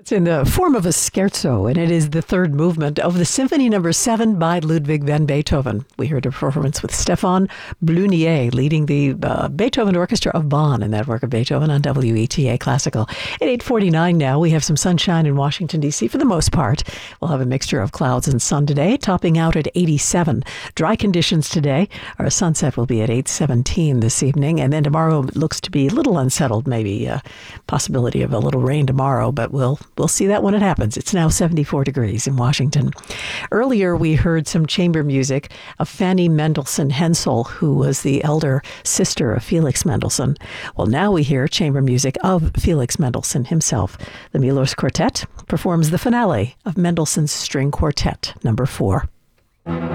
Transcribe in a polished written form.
It's in the form of a scherzo, and it is the third movement of the Symphony No. 7 by Ludwig van Beethoven. We heard a performance with Stefan Blunier leading the Beethoven Orchestra of Bonn in that work of Beethoven on WETA Classical. At 8:49 now, we have some sunshine in Washington, D.C. for the most part. We'll have a mixture of clouds and sun today, topping out at 87. Dry conditions today. Our sunset will be at 8:17 this evening, and then tomorrow looks to be a little unsettled, maybe possibility of a little rain tomorrow, but we'll see that when it happens. It's now 74 degrees in Washington. Earlier, we heard some chamber music of Fanny Mendelssohn Hensel, who was the elder sister of Felix Mendelssohn. Well, now we hear chamber music of Felix Mendelssohn himself. The Milos Quartet performs the finale of Mendelssohn's String Quartet, number 4.